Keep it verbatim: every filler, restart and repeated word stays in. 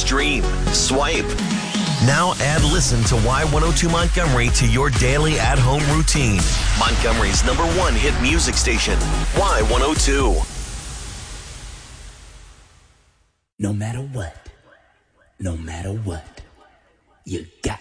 stream, swipe. Now add Listen to Y one oh two Montgomery to your daily at-home routine. Montgomery's number one hit music station, Y one oh two. No matter what, no matter what, you got